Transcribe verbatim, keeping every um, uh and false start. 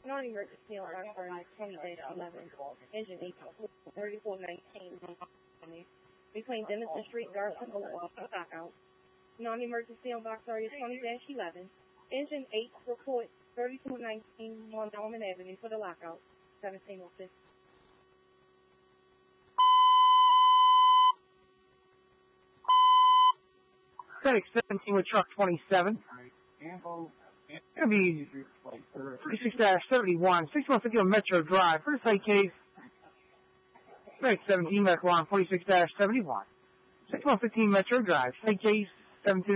Non-emergency on our twenty eleven. Engine eight thirty-four nineteen. Between Denison Street, Garland Boulevard, blackout. Non-emergency on box area twenty eleven. Engine eight report thirty-two nineteen on Norman Avenue for the lockout. seventeen oh six. FedEx seventeen with truck twenty-seven. It'll be thirty-six seventy-one, sixty-one fifty-one Metro Drive. First site case. FedEx seventeen, medical on forty-six seventy-one. sixty-one fifteen Metro Drive. Site case seventeen.